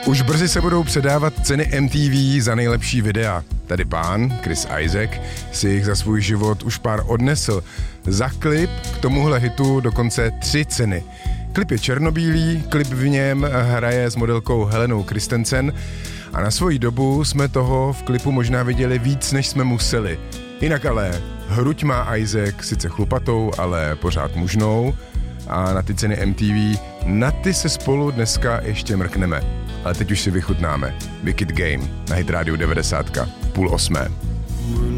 Už brzy se budou předávat ceny MTV za nejlepší videa. Tady pán, Chris Isaak, si jich za svůj život už pár odnesl. Za klip k tomuhle hitu dokonce 3 ceny. Klip je černobílý, klip v něm hraje s modelkou Helenou Christensen a na svoji dobu jsme toho v klipu možná viděli víc, než jsme museli. Jinak ale hruď má Isaak sice chlupatou, ale pořád mužnou a na ty ceny MTV, na ty se spolu dneska ještě mrkneme. Ale teď už si vychutnáme Wicked Game na Hit Radio 90, 7:30.